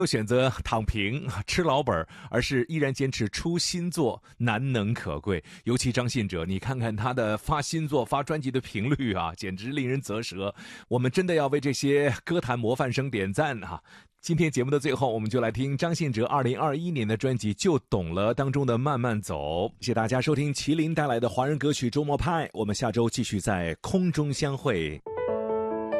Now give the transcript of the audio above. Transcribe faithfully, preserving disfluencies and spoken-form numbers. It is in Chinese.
不选择躺平吃老本，而是依然坚持出新作，难能可贵。尤其张信哲，你看看他的发新作发专辑的频率啊，简直令人啧舌。我们真的要为这些歌坛模范生点赞啊！今天节目的最后，我们就来听张信哲二零二一年的专辑《就懂了》当中的《慢慢走》。谢谢大家收听麒麟带来的华人歌曲周末派，我们下周继续在空中相会。